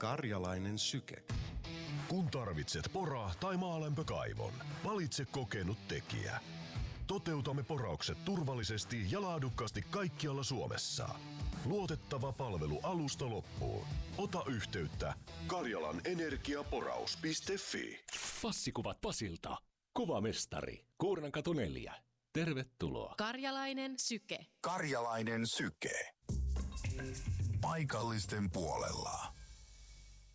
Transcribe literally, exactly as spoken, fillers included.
Karjalainen syke. Kun tarvitset pora- tai maalämpökaivon, valitse kokenut tekijä. Toteutamme poraukset turvallisesti ja laadukkaasti kaikkialla Suomessa. Luotettava palvelu alusta loppuun. Ota yhteyttä karjalanenergiaporaus piste fi. Fassikuvat Pasilta. Kuvamestari. Kuurnankatu neljä. Tervetuloa. Karjalainen syke. Karjalainen syke. Paikallisten puolella.